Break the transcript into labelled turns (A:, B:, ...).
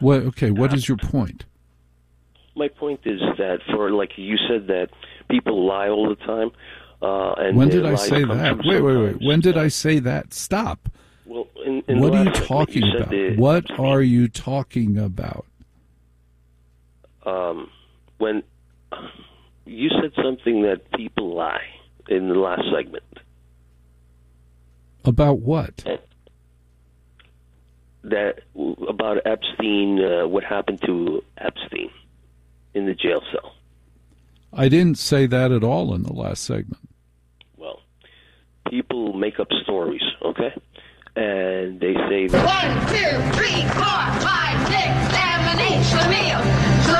A: What? Okay, what is your point?
B: My point is that like you said that people lie all the time. And
A: when did I say that? Wait. When did I say that? Stop.
B: Well,
A: what are you talking about? What are you talking about?
B: When you said something that people lie in the last segment.
A: About what?
B: About Epstein, what happened to Epstein in the jail cell.
A: I didn't say that at all in the last segment.
B: Well, people make up stories, okay? And they say that
C: 1, 2, 3, 4, 5, 6, 7, 8, Schlemiel.